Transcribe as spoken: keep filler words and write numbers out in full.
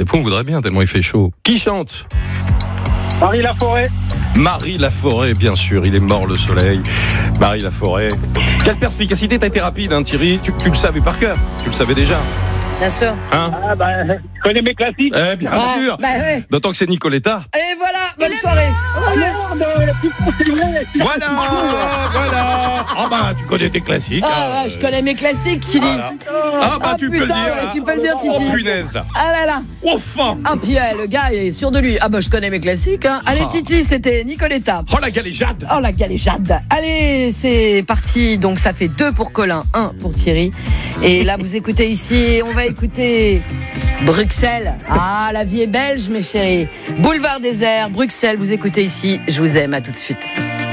des fois, on voudrait bien, tellement il fait chaud. Qui chante ? Marie Laforêt. Marie Laforêt, bien sûr, il est mort le soleil. Marie Laforêt. Quelle perspicacité, t'as été rapide, hein, Thierry. Tu, tu le savais par cœur, tu le savais déjà. Bien sûr. Hein ? Ah bah, je connais mes classiques. Eh bien Ouais, sûr. bah ouais. D'autant que c'est Nicoletta. Et voilà, bonne soirée. Oh merde, la petite poursuivée. Voilà, voilà. Ah bah, tu connais tes classiques. Ah, hein. je connais mes classiques, qui dit. Voilà. Ah bah, Ah, tu peux putain, le dire. ouais, hein. tu peux le dire, Titi. Oh punaise là. Ah là là. Enfin. Ah puis eh, le gars il est sûr de lui. Ah bah je connais mes classiques. Hein. Allez Ah. Titi, c'était Nicoletta. Oh la galéjade. Oh la galéjade. Allez, c'est parti. Donc ça fait deux pour Colin, un pour Thierry. Et là vous écoutez ici, on va écouter Bruxelles. Ah, la vie est belge mes chéris. Boulevard désert, Bruxelles, vous écoutez ici. Je vous aime, à tout de suite.